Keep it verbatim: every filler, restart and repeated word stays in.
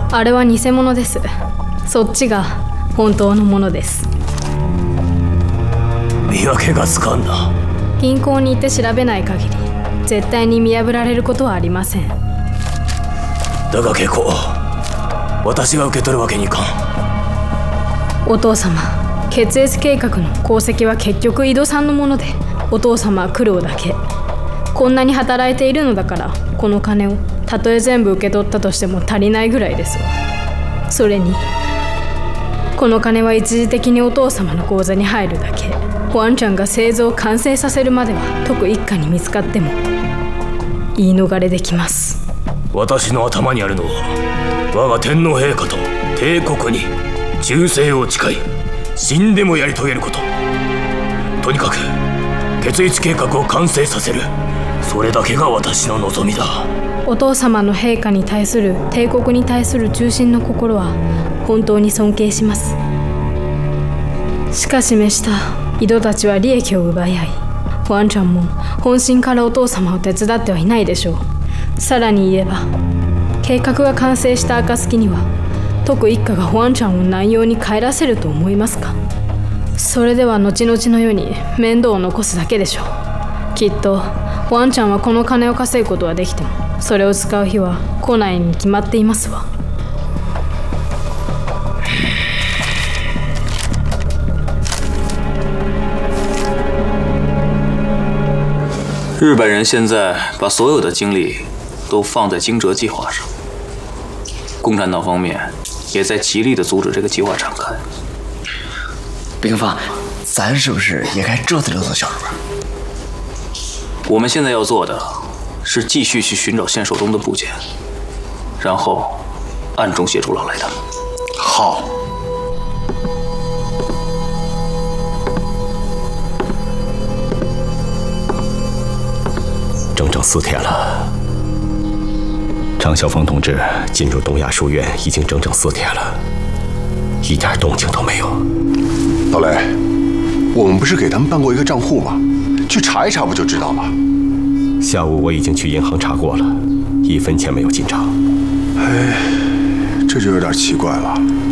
あれは偽物です。そっちが本当のものです。 見分けがつかんな。 銀行に行って調べない限り絶対に見破られることはありません。 だが結構、私が受け取るわけにいかん。お父様、血液計画の功績は結局井戸さんのもので、お父様は苦労だけ。こんなに働いているのだから、この金をたとえ全部受け取ったとしても足りないぐらいですわ。それにこの金は一時的にお父様の口座に入るだけ。ワンちゃんが製造を完成させるまでは徳一家に見つかっても言い逃れできます。 私の頭にあるのは、我が天皇陛下と帝国に忠誠を誓い、死んでもやり遂げること。とにかく血液計画を完成させる、それだけが私の望みだ。 お父様の陛下に対する、帝国に対する忠心の心は本当に尊敬します。しかし目下、井戸たちは利益を奪い合い、ワンちゃんも本心からお父様を手伝ってはいないでしょう。さらに言えば、計画が完成した暁には徳一家がワンちゃんを南洋に帰らせると思いますか。それでは後々の世に面倒を残すだけでしょう。きっとワンちゃんはこの金を稼ぐことはできても、それを使う日は来ないに決まっていますわ。 日本人现在把所有的精力都放在惊蛰计划上，共产党方面也在极力的阻止这个计划展开。 冰放，咱是不是也该折腾折腾小主啊？ 我们现在要做的是继续去寻找线手中的部件，然后暗中协助老雷他们。 好。 整整四天了，张晓峰同志进入东亚书院已经整整四天了，一点动静都没有。 老雷，我们不是给他们办过一个账户吗？去查一查不就知道了？ 下午我已经去银行查过了，一分钱没有进账。 哎，这就有点奇怪了。